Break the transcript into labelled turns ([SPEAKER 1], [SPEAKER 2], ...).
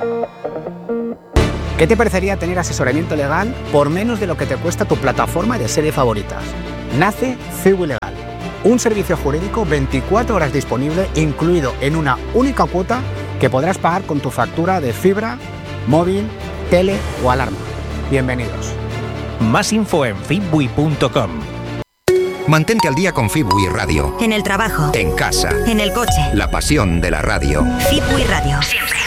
[SPEAKER 1] ¿Qué te parecería tener asesoramiento legal por menos de lo que te cuesta tu plataforma de serie favoritas? Nace Cibu Legal, un servicio jurídico 24 horas disponible, incluido en una única cuota que podrás pagar con tu factura de fibra, móvil, tele o alarma. Bienvenidos.
[SPEAKER 2] Más info en fitbui.com.
[SPEAKER 3] Mantente al día con Fitbui Radio.
[SPEAKER 4] En el trabajo.
[SPEAKER 3] En casa.
[SPEAKER 4] En el coche.
[SPEAKER 3] La pasión de la radio.
[SPEAKER 4] Fitbui Radio. Siempre.